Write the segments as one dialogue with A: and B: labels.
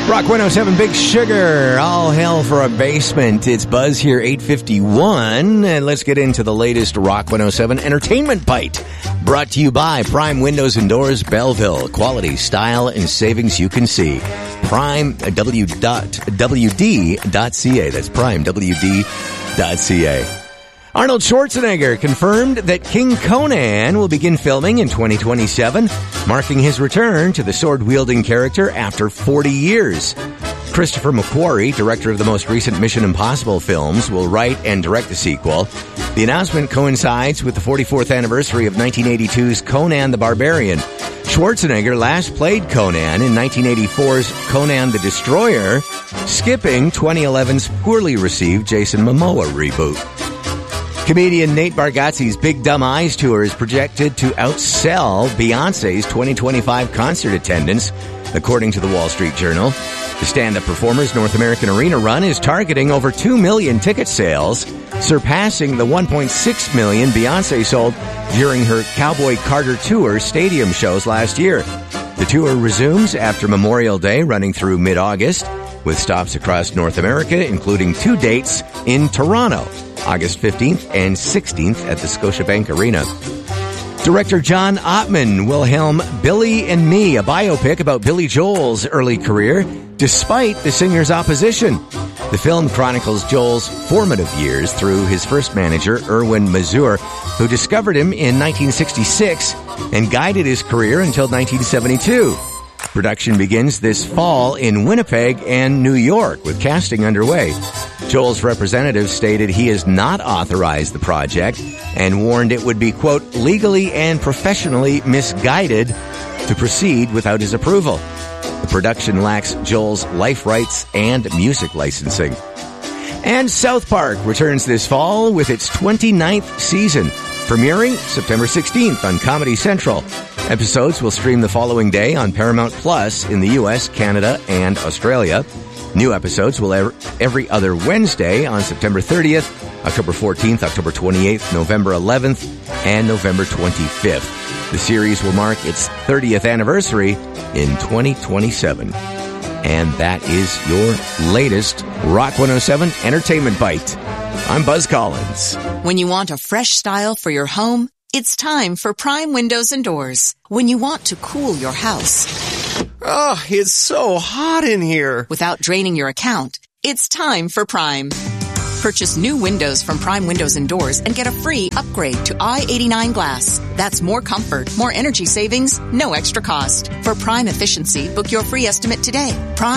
A: Rock 107 Big Sugar, all hell for a basement. It's Buzz here, 8:51, and let's get into the latest Rock 107 Entertainment Bite. Brought to you by Prime Windows and Doors, Belleville. Quality, style, and savings you can see. PrimeWD.ca. That's PrimeWD.ca. Arnold Schwarzenegger confirmed that King Conan will begin filming in 2027, marking his return to the sword-wielding character after 40 years. Christopher McQuarrie, director of the most recent Mission Impossible films, will write and direct the sequel. The announcement coincides with the 44th anniversary of 1982's Conan the Barbarian. Schwarzenegger last played Conan in 1984's Conan the Destroyer, skipping 2011's poorly received Jason Momoa reboot. Comedian Nate Bargatze's Big Dumb Eyes tour is projected to outsell Beyoncé's 2025 concert attendance, according to the Wall Street Journal. The stand-up performer's North American arena run is targeting over 2 million ticket sales, surpassing the 1.6 million Beyoncé sold during her Cowboy Carter Tour stadium shows last year. The tour resumes after Memorial Day, running through mid-August, with stops across North America, including 2 dates in Toronto, August 15th and 16th at the Scotiabank Arena. Director John Ottman will helm Billy and Me, a biopic about Billy Joel's early career, despite the singer's opposition. The film chronicles Joel's formative years through his first manager, Erwin Mazur, who discovered him in 1966 and guided his career until 1972. Production begins this fall in Winnipeg and New York, with casting underway. Joel's representative stated he has not authorized the project and warned it would be, quote, legally and professionally misguided to proceed without his approval. The production lacks Joel's life rights and music licensing. And South Park returns this fall with its 29th season, premiering September 16th on Comedy Central. Episodes will stream the following day on Paramount Plus in the U.S., Canada, and Australia. New episodes will air every other Wednesday on September 30th, October 14th, October 28th, November 11th, and November 25th. The series will mark its 30th anniversary in 2027. And that is your latest Rock 107 Entertainment Bite. I'm Buzz Collins.
B: When you want a fresh style for your home, it's time for Prime Windows and Doors. When you want to cool your house.
C: Oh, it's so hot in here.
B: Without draining your account, it's time for Prime. Purchase new windows from Prime Windows and Doors and get a free upgrade to I-89 glass. That's more comfort, more energy savings, no extra cost. For Prime efficiency, book your free estimate today.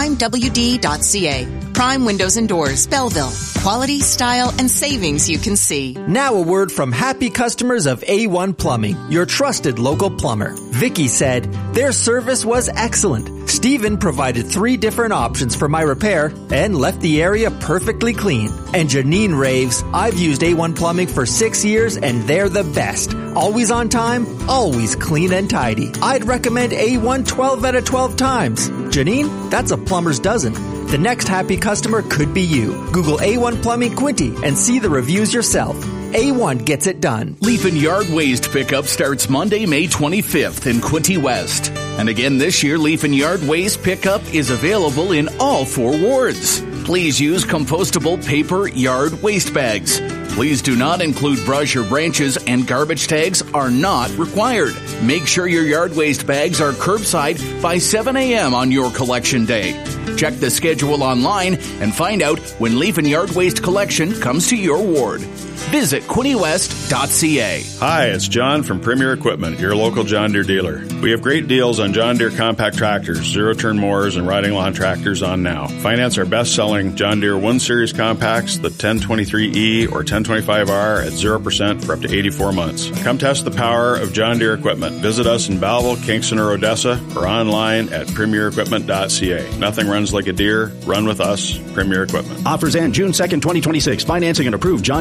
B: PrimeWD.ca. Prime Windows and Doors, Belleville. Quality, style, and savings you can see.
D: Now a word from happy customers of A1 Plumbing, your trusted local plumber. Vicky said, their service was excellent. Steven provided 3 different options for my repair and left the area perfectly clean. And Janine raves, I've used A1 Plumbing for 6 years and they're the best. Always on time, always clean and tidy. I'd recommend A1 12 out of 12 times. Janine, that's a plumber's dozen. The next happy customer could be you. Google A1 Plumbing Quinte and see the reviews yourself. A1 gets it done.
E: Leaf and Yard Waste Pickup starts Monday, May 25th in Quinte West. And again this year, Leaf and Yard Waste Pickup is available in all 4 wards. Please use compostable paper yard waste bags. Please do not include brush or branches, and garbage tags are not required. Make sure your yard waste bags are curbside by 7 a.m. on your collection day. Check the schedule online and find out when Leaf and Yard Waste collection comes to your ward. Visit QuinteWest.ca.
F: Hi, it's John from Premier Equipment, your local John Deere dealer. We have great deals on John Deere compact tractors, zero-turn mowers, and riding lawn tractors on now. Finance our best-selling John Deere 1 Series compacts, the 1023E or 1025R at 0% for up to 84 months. Come test the power of John Deere equipment. Visit us in Belleville, Kingston, or Odessa, or online at premierequipment.ca. Nothing runs like a Deere. Run with us, Premier Equipment.
G: Offers end June 2nd, 2026. Financing and approved John Deere financial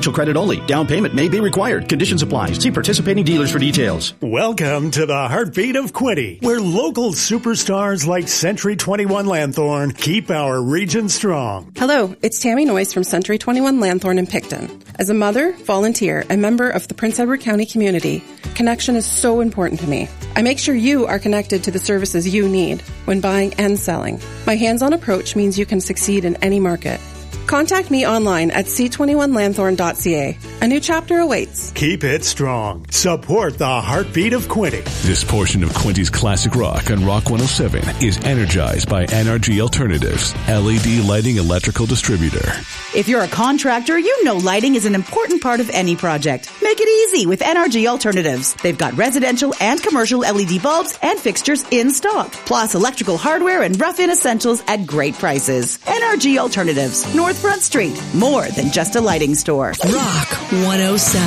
G: Financial credit only. Down payment may be required. Conditions apply. See participating dealers for details.
H: Welcome to the heartbeat of Quinte, where local superstars like Century 21 Lanthorn keep our region strong.
I: Hello, it's Tammy Noyce from Century 21 Lanthorn in Picton. As a mother, volunteer, and member of the Prince Edward County community, connection is so important to me. I make sure you are connected to the services you need when buying and selling. My hands-on approach means you can succeed in any market. Contact me online at c21lanthorn.ca. A new chapter awaits.
H: Keep it strong. Support the heartbeat of Quinte.
J: This portion of Quinte's classic rock on Rock 107 is energized by NRG Alternatives, LED lighting electrical distributor.
K: If you're a contractor, you know lighting is an important part of any project. Make it easy with NRG Alternatives. They've got residential and commercial LED bulbs and fixtures in stock, plus electrical hardware and rough-in essentials at great prices. NRG Alternatives, North Front Street. More than just a lighting store.
L: Rock 107.